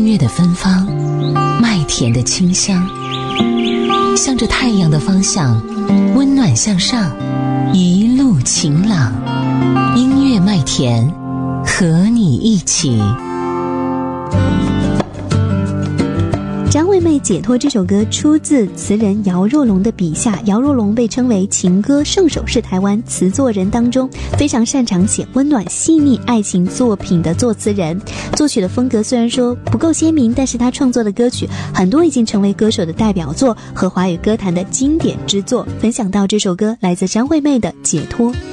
月的芬芳，麦田的清香，向着太阳的方向，温暖向上，一路晴朗。音乐麦田，和你一起。 张惠妹解脱这首歌出自词人姚若龙的笔下，姚若龙被称为情歌圣手，是台湾词作人当中非常擅长写温暖细腻爱情作品的作词人。作曲的风格虽然说不够鲜明，但是他创作的歌曲很多已经成为歌手的代表作和华语歌坛的经典之作。分享到这首歌来自张惠妹的解脱。